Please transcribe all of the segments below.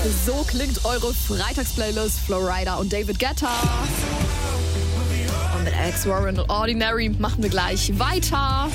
So klingt eure Freitagsplaylist. Flowrider und David Guetta. Und mit Alex Warren und Ordinary machen wir gleich weiter.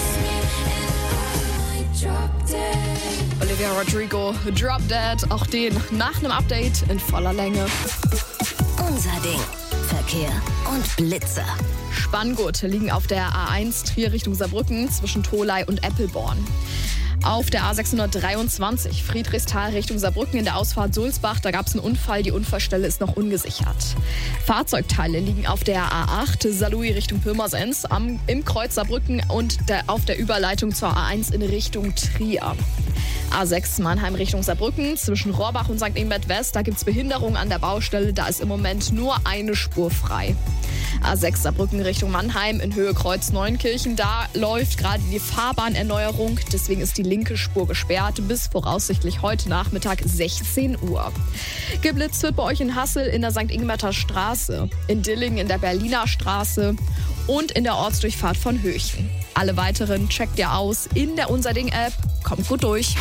Olivia Rodrigo, Drop Dead, auch den nach einem Update in voller Länge. Unser Ding. Verkehr und Blitzer. Spanngurte liegen auf der A1 Trier Richtung Saarbrücken zwischen Tholey und Eppelborn. Auf der A623 Friedrichsthal Richtung Saarbrücken in der Ausfahrt Sulzbach, da gab es einen Unfall, die Unfallstelle ist noch ungesichert. Fahrzeugteile liegen auf der A8 Saarlouis Richtung Pirmasens im Kreuz Saarbrücken und auf der Überleitung zur A1 in Richtung Trier. A6 Mannheim Richtung Saarbrücken zwischen Rohrbach und St. Ingbert West, da gibt es Behinderung an der Baustelle, da ist im Moment nur eine Spur frei. A6 Saarbrücken Richtung Mannheim in Höhe Kreuz Neunkirchen, da läuft gerade die Fahrbahnerneuerung, deswegen ist die linke Spur gesperrt bis voraussichtlich heute Nachmittag 16 Uhr. Geblitzt wird bei euch in Hassel in der St. Ingbert Straße, in Dillingen in der Berliner Straße und in der Ortsdurchfahrt von Höchchen. Alle weiteren checkt ihr aus in der Unser Ding App. Kommt gut durch.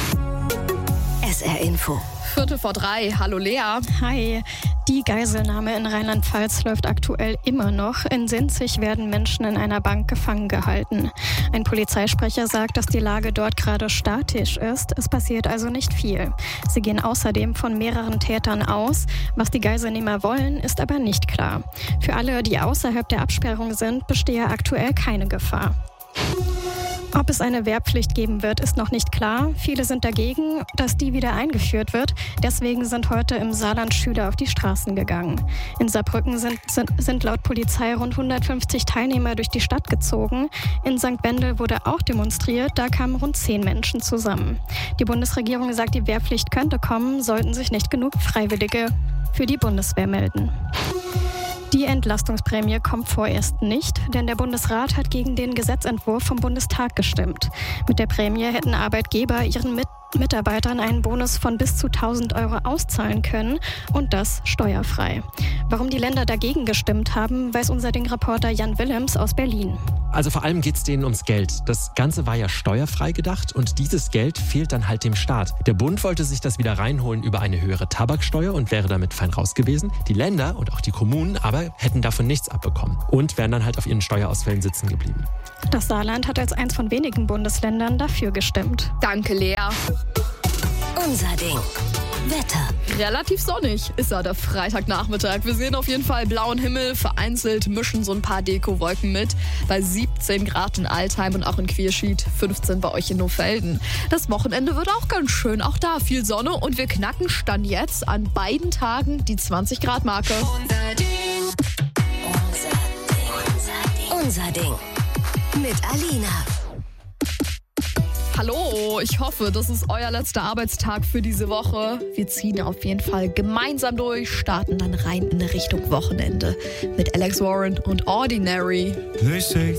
SR Info. 3:15. Hallo Lea. Hi. Die Geiselnahme in Rheinland-Pfalz läuft aktuell immer noch. In Sinzig werden Menschen in einer Bank gefangen gehalten. Ein Polizeisprecher sagt, dass die Lage dort gerade statisch ist. Es passiert also nicht viel. Sie gehen außerdem von mehreren Tätern aus. Was die Geiselnehmer wollen, ist aber nicht klar. Für alle, die außerhalb der Absperrung sind, bestehe aktuell keine Gefahr. Ob es eine Wehrpflicht geben wird, ist noch nicht klar. Viele sind dagegen, dass die wieder eingeführt wird. Deswegen sind heute im Saarland Schüler auf die Straßen gegangen. In Saarbrücken sind laut Polizei rund 150 Teilnehmer durch die Stadt gezogen. In St. Wendel wurde auch demonstriert. Da kamen rund 10 Menschen zusammen. Die Bundesregierung sagt, die Wehrpflicht könnte kommen, sollten sich nicht genug Freiwillige für die Bundeswehr melden. Die Entlastungsprämie kommt vorerst nicht, denn der Bundesrat hat gegen den Gesetzentwurf vom Bundestag gestimmt. Mit der Prämie hätten Arbeitgeber ihren Mitarbeitern einen Bonus von bis zu 1.000 Euro auszahlen können und das steuerfrei. Warum die Länder dagegen gestimmt haben, weiß unser Ding-Reporter Jan Willems aus Berlin. Also vor allem geht es denen ums Geld. Das Ganze war ja steuerfrei gedacht und dieses Geld fehlt dann halt dem Staat. Der Bund wollte sich das wieder reinholen über eine höhere Tabaksteuer und wäre damit fein raus gewesen. Die Länder und auch die Kommunen aber hätten davon nichts abbekommen und wären dann halt auf ihren Steuerausfällen sitzen geblieben. Das Saarland hat als eins von wenigen Bundesländern dafür gestimmt. Danke, Lea. Unser Ding. Wetter. Relativ sonnig ist ja der Freitagnachmittag. Wir sehen auf jeden Fall blauen Himmel. Vereinzelt mischen so ein paar Dekowolken mit. Bei 17 Grad in Altheim und auch in Quierschied, 15 bei euch in Nohfelden. Das Wochenende wird auch ganz schön. Auch da viel Sonne und wir knacken Stand jetzt an beiden Tagen die 20-Grad-Marke. Unser Ding. Unser Ding. Mit Alina. Hallo, ich hoffe, das ist euer letzter Arbeitstag für diese Woche. Wir ziehen auf jeden Fall gemeinsam durch, starten dann rein in Richtung Wochenende mit Alex Warren und Ordinary. They say